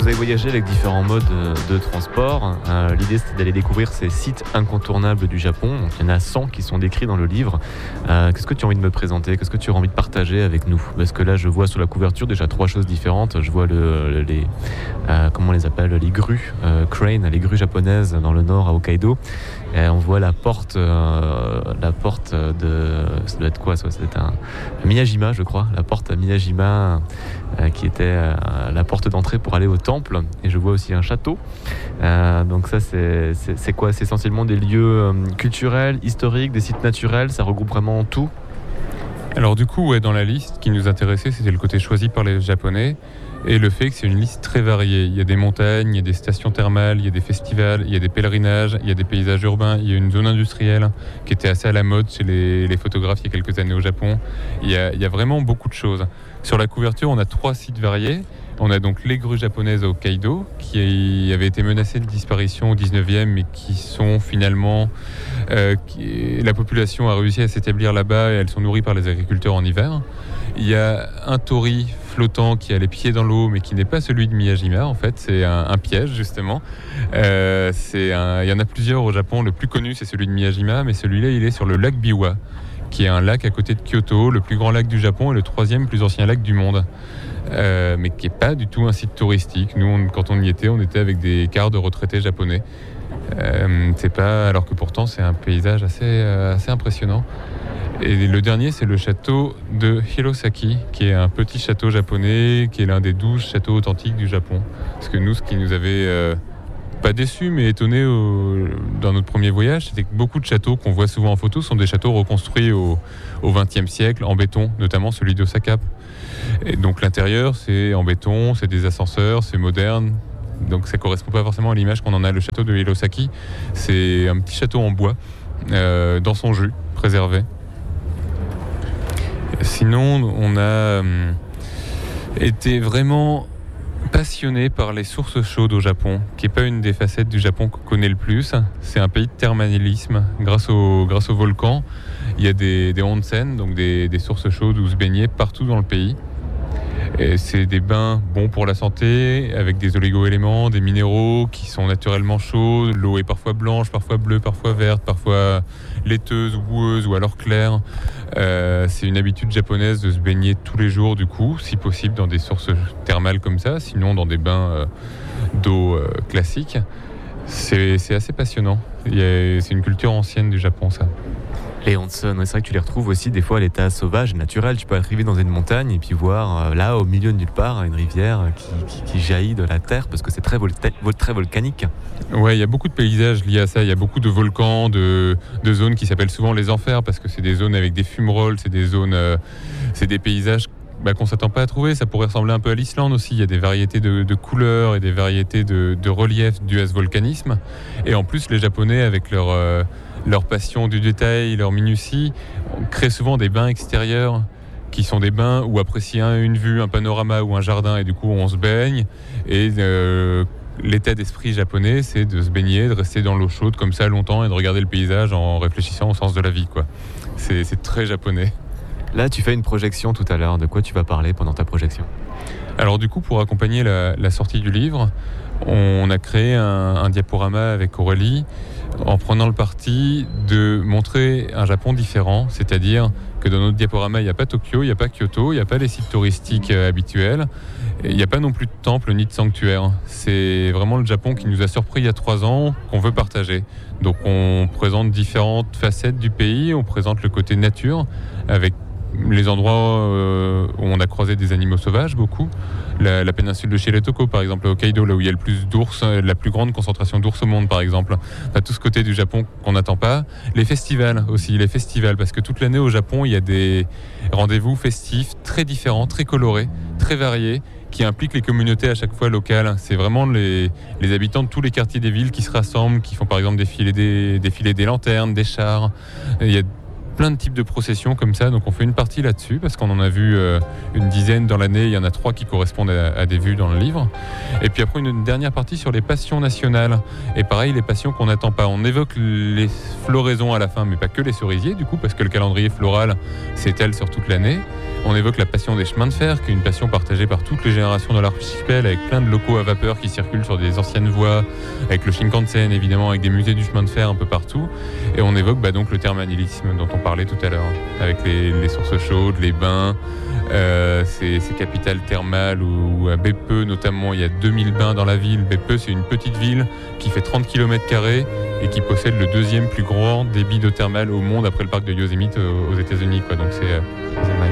Vous avez voyagé avec différents modes de transport. L'idée, c'était d'aller découvrir ces sites incontournables du Japon. Donc, il y en a 100 qui sont décrits dans le livre. Qu'est-ce que tu as envie de me présenter? Qu'est-ce que tu as envie de partager avec nous? Parce que là, je vois sur la couverture déjà 3 choses différentes. Je vois comment on les appelle? Les grues, crane, les grues japonaises dans le nord à Hokkaido. Et on voit la porte de... Ça doit être quoi ça? C'est un Miyajima, je crois. La porte à Miyajima qui était la porte d'entrée pour aller au temple. Et je vois aussi un château. Donc ça, c'est quoi? C'est essentiellement des lieux culturels, historiques, des sites naturels. Ça regroupe vraiment tout. Alors du coup, dans la liste, ce qui nous intéressait, c'était le côté choisi par les Japonais et le fait que c'est une liste très variée. Il y a des montagnes, il y a des stations thermales, il y a des festivals, il y a des pèlerinages, il y a des paysages urbains, il y a une zone industrielle qui était assez à la mode chez les photographes il y a quelques années au Japon. Il y a vraiment beaucoup de choses. Sur la couverture, on a 3 sites variés. On a donc les grues japonaises au Hokkaido, qui avaient été menacées de disparition au 19e, mais qui sont finalement... la population a réussi à s'établir là-bas et elles sont nourries par les agriculteurs en hiver. Il y a un torii flottant qui a les pieds dans l'eau, mais qui n'est pas celui de Miyajima, en fait. C'est un piège, justement. Il y en a plusieurs au Japon. Le plus connu, c'est celui de Miyajima, mais celui-là, il est sur le lac Biwa, qui est un lac à côté de Kyoto, le plus grand lac du Japon et le 3e plus ancien lac du monde. Mais qui n'est pas du tout un site touristique. Nous, quand on y était, on était avec des quarts de retraités japonais. C'est pas, alors que pourtant, c'est un paysage assez impressionnant. Et le dernier, c'est le château de Hirosaki, qui est un petit château japonais, qui est l'un des 12 châteaux authentiques du Japon. Parce que nous, ce qui nous avait pas déçus, mais étonnés dans notre premier voyage, c'était que beaucoup de châteaux qu'on voit souvent en photo sont des châteaux reconstruits au XXe siècle, en béton, notamment celui d'Osaka. Et donc l'intérieur, c'est en béton, c'est des ascenseurs, c'est moderne. Donc ça ne correspond pas forcément à l'image qu'on en a. Le château de Hirosaki, c'est un petit château en bois, dans son jus, préservé. Sinon, on a été vraiment passionné par les sources chaudes au Japon, qui n'est pas une des facettes du Japon qu'on connaît le plus. C'est un pays de thermalisme. Grâce au volcan, il y a des onsen, donc des sources chaudes où se baigner partout dans le pays. Et c'est des bains bons pour la santé, avec des oligo-éléments, des minéraux qui sont naturellement chauds. L'eau est parfois blanche, parfois bleue, parfois verte, parfois laiteuse ou boueuse ou alors claire. C'est une habitude japonaise de se baigner tous les jours, du coup, si possible dans des sources thermales comme ça, sinon dans des bains d'eau classiques. C'est assez passionnant. C'est une culture ancienne du Japon, ça. Les onsen, c'est vrai que tu les retrouves aussi des fois à l'état sauvage, naturel. Tu peux arriver dans une montagne et puis voir là, au milieu de nulle part, une rivière qui jaillit de la terre parce que c'est très volcanique. Ouais, il y a beaucoup de paysages liés à ça. Il y a beaucoup de volcans, de zones qui s'appellent souvent les enfers parce que c'est des zones avec des fumerolles, c'est des paysages qu'on ne s'attend pas à trouver. Ça pourrait ressembler un peu à l'Islande aussi. Il y a des variétés de couleurs et des variétés de relief dues à ce volcanisme. Et en plus, les Japonais, avec leur passion du détail, leur minutie, créent souvent des bains extérieurs qui sont des bains où apprécier une vue, un panorama ou un jardin et du coup on se baigne. Et l'état d'esprit japonais, c'est de se baigner, de rester dans l'eau chaude comme ça longtemps et de regarder le paysage en réfléchissant au sens de la vie, quoi. C'est très japonais. Là, tu fais une projection tout à l'heure. De quoi tu vas parler pendant ta projection? Alors du coup, pour accompagner la sortie du livre, on a créé un diaporama avec Aurélie en prenant le parti de montrer un Japon différent, c'est-à-dire que dans notre diaporama, il n'y a pas Tokyo, il n'y a pas Kyoto, il n'y a pas les sites touristiques habituels, il n'y a pas non plus de temple ni de sanctuaire. C'est vraiment le Japon qui nous a surpris il y a 3 ans, qu'on veut partager. Donc on présente différentes facettes du pays, on présente le côté nature, avec les endroits où on a croisé des animaux sauvages, beaucoup. La péninsule de Shiretoko, par exemple, à Hokkaido, là où il y a le plus d'ours, la plus grande concentration d'ours au monde, par exemple. On a tout ce côté du Japon qu'on n'attend pas. Les festivals aussi, parce que toute l'année au Japon, il y a des rendez-vous festifs très différents, très colorés, très variés, qui impliquent les communautés à chaque fois locales. C'est vraiment les habitants de tous les quartiers des villes qui se rassemblent, qui font par exemple défiler des lanternes, des chars. Il y a plein de types de processions comme ça. Donc on fait une partie là-dessus parce qu'on en a vu une dizaine dans l'année. Il y en a 3 qui correspondent à des vues dans le livre. Et puis après une dernière partie sur les passions nationales. Et pareil, les passions qu'on n'attend pas. On évoque les floraisons à la fin, mais pas que les cerisiers du coup, parce que le calendrier floral s'étale sur toute l'année. On évoque la passion des chemins de fer, qui est une passion partagée par toutes les générations de l'archipel, avec plein de locaux à vapeur qui circulent sur des anciennes voies, avec le Shinkansen évidemment, avec des musées du chemin de fer un peu partout. Et on évoque donc le thermalisme dont on parlait tout à l'heure, avec les sources chaudes, les bains, ces capitales thermales où à Beppe notamment, il y a 2000 bains dans la ville. Beppe, c'est une petite ville qui fait 30 km² et qui possède le 2e plus grand débit d'eau thermale au monde après le parc de Yosemite aux États-Unis, quoi. Donc c'est